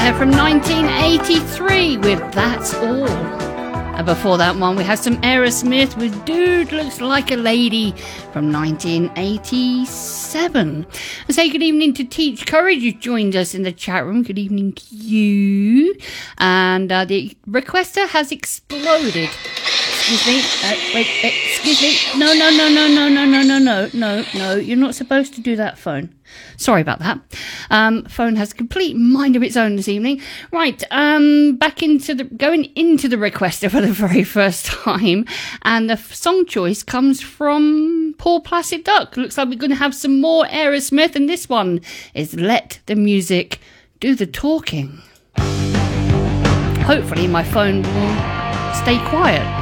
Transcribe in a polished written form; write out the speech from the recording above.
there from 1983 with That's All. And before that one, we had some Aerosmith with Dude Looks Like a Lady from 1987. I say good evening to Teach Courage, who joined us in the chat room. Good evening to you. And the requester has exploded. Excuse me. Excuse me. No. You're not supposed to do that, phone. Sorry about that. Phone has a complete mind of its own this evening. Right, going into the requester for the very first time, and the song choice comes from Poor Placid Duck. Looks like we're going to have some more Aerosmith, and this one is Let the Music Do the Talking. Hopefully my phone will stay quiet.